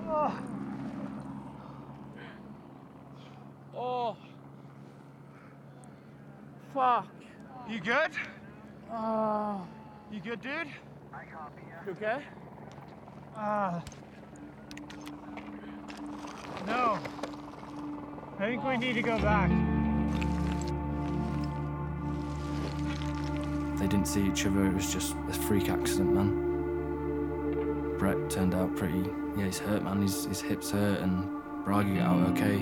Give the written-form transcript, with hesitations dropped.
Oh. Oh. Fuck. You good? Oh. You good, dude? You okay? No. I think we need to go back. They didn't see each other, it was just a freak accident, man. Brett turned out pretty, yeah, he's hurt, man, his hips hurt, and Bragi got out okay.